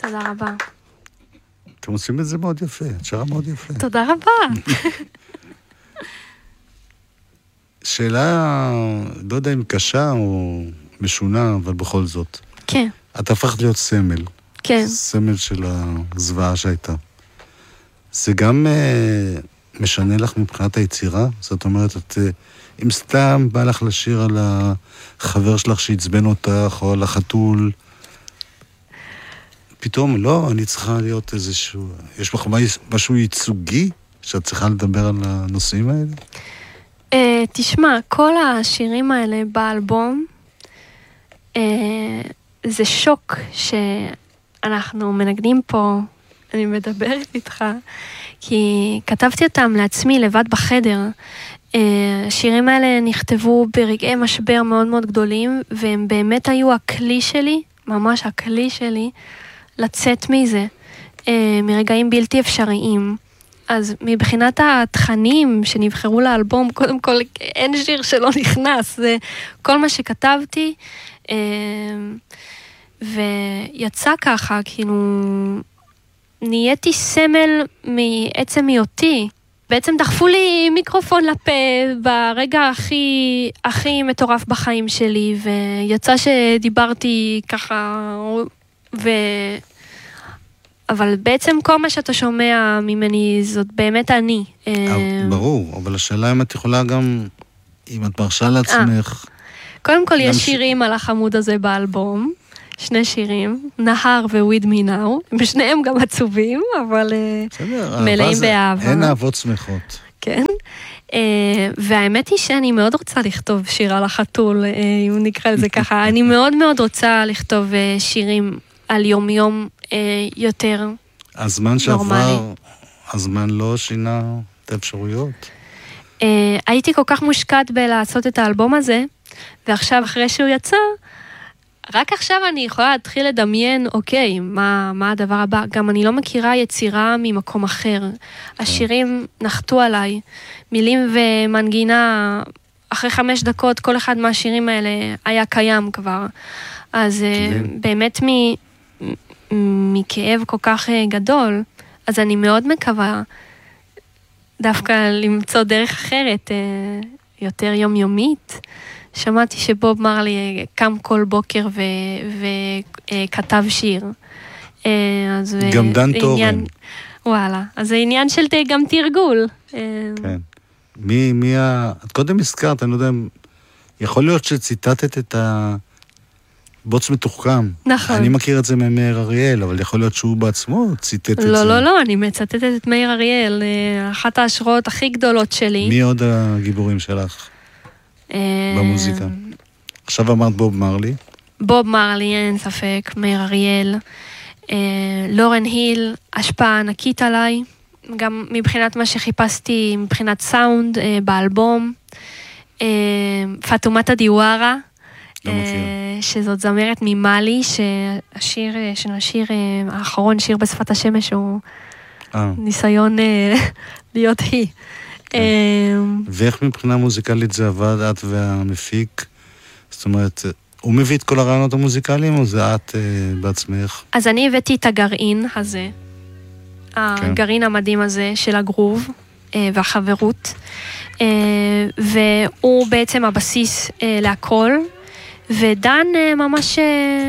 תודה רבה. אתם עושים את זה מאוד יפה, את שרה מאוד יפה. תודה רבה. שאלה, לא יודע אם קשה או משונה, אבל בכל זאת. כן. את הפכת להיות סמל. כן. סמל של הזוועה שהייתה. זה גם משנה לך מבחינת היצירה? זאת אומרת, אם סתם בא לך לשיר על החבר שלך שהצבן אותך, או על החתול, פתאום, לא, אני צריכה להיות איזשהו... יש לך משהו ייצוגי שאת צריכה לדבר על הנושאים האלה? תשמע, כל השירים האלה באלבום, זה שוק שאנחנו מנגנים פה, אני מדברת איתך, כי כתבתי אותם לעצמי לבד בחדר. השירים האלה נכתבו ברגעי משבר מאוד מאוד גדולים, והם באמת היו הכלי שלי, ממש הכלי שלי, לצאת מזה, מרגעים בלתי אפשריים. אז מבחינת התכנים שנבחרו לאלבום, קודם כל אין שיר שלא נכנס, זה כל מה שכתבתי, ויצא ככה, כאילו, נהייתי סמל מעצם היותי. בעצם דחפו לי מיקרופון לפה ברגע הכי מטורף בחיים שלי, ויצא שדיברתי ככה, אבל בעצם כל מה שאתה שומע ממני זאת באמת אני. ברור, אבל השאלה אם את יכולה גם, אם את מרשה לעצמך... קודם כל יש שירים על החמוד הזה באלבום, 2 שירים, נהר ו-With Me Now, בשניהם גם עצובים, אבל מלאים באהבה. אין אהבות שמחות. כן. והאמת היא שאני מאוד רוצה לכתוב שיר על החתול, אם נקרא לזה ככה. אני מאוד מאוד רוצה לכתוב שירים על יום-יום יותר נורמלי. הזמן שעבר, הזמן לא שינה את האפשרויות? הייתי כל כך מושקעת בלעשות את האלבום הזה, ועכשיו אחרי שהוא יצא, רק עכשיו אני יכולה להתחיל לדמיין, אוקיי, מה הדבר הבא? גם אני לא מכירה יצירה ממקום אחר. השירים נחתו עליי, מילים ומנגינה, אחרי 5 דקות, כל אחד מהשירים האלה היה קיים כבר. אז באמת מכאב כל כך גדול, אז אני מאוד מקווה דווקא למצוא דרך אחרת, יותר יומיומית. שמעתי שבוב מרלי קם כל בוקר וכתב שיר. גם דן טורן. וואלה, אז זה עניין של גם תרגול. כן. את קודם הזכרת, אני לא יודע, יכול להיות שציטטת את הבוץ מתוחכם. נכון. אני מכיר את זה ממאיר אריאל, אבל יכול להיות שהוא בעצמו ציטט את זה. לא, אני מצטטת את מאיר אריאל, אחת ההשראות הכי גדולות שלי. מי עוד הגיבורים שלך? במוזיקה. עכשיו אמרת בוב מרלי. בוב מרלי, אין ספק, מאיר אריאל. לורן היל, השפעה ענקית עליי. גם מבחינת מה שחיפשתי, מבחינת סאונד באלבום. פאטומטה דיווארה, שזאת זמרת ממאלי, שהשיר שנשיר האחרון, שיר בשפת השמש, הוא ניסיון להיות היא. ואיך מבחינה מוזיקלית זה עבד, את והמפיק? זאת אומרת, הוא מביא את כל הרעיונות המוזיקליים, או זה את בעצמך? אז אני הבאתי את הגרעין הזה, הגרעין המדהים הזה של הגרוב והחברות, והוא בעצם הבסיס להכל, ודן ממש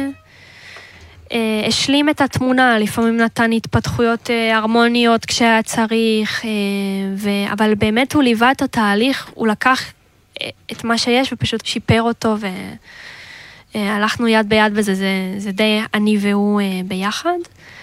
השלים את התמונה, לפעמים נתן התפתחויות הרמוניות כשהיה צריך, אבל באמת הוא ליווה את התהליך, הוא לקח את מה שיש ופשוט שיפר אותו, והלכנו יד ביד בזה, זה די אני והוא ביחד.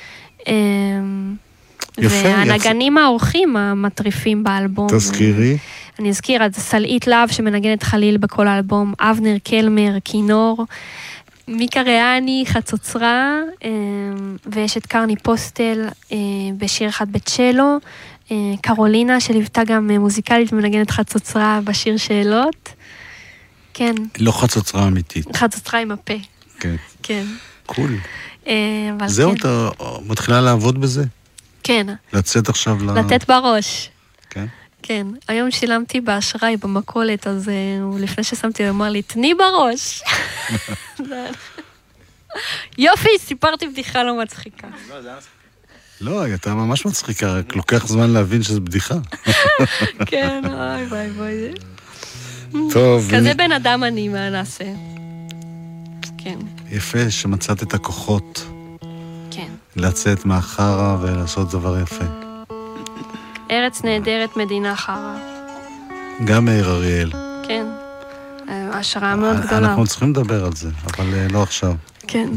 והנגנים האורחים המטריפים באלבום. תזכירי. אני אזכיר, אז סלעית להב שמנגנת חליל בכל האלבום, אבנר קלמר, כינור, מיקה ריאני, חצוצרה, ויש את קרני פוסטל בשיר אחד בצ'לו, קרולינה שליוותה גם מוזיקלית ומנגנת חצוצרה בשיר שאלות. כן. לא חצוצרה אמיתית. חצוצרה עם הפה. כן. כן. קול. זהו, אתה מתחילה לעבוד בזה? כן. לצאת עכשיו לתת בראש. כן? כן. היום שילמתי באשראי במקולת, אז לפני ששמתי, הוא אמר לי, תני בראש. יופי, סיפרתי בדיחה לא מצחיקה. לא, הייתה ממש מצחיקה, רק לוקח זמן להבין שזו בדיחה. כן, אוי, בואי. טוב. כזה בן אדם אני, מה נעשה? כן. יפה שמצאת את הכוחות. כן. לצאת מהחרה ולעשות דבר יפה. ארץ נהדרת, מדינה חרה. גם מאיר אריאל. כן. השראה מאוד גדולה. אנחנו צריכים לדבר על זה, אבל לא עכשיו. כן.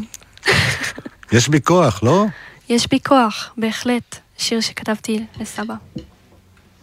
יש בי כוח, לא? יש בי כוח, בהחלט. שיר שכתבתי לסבא.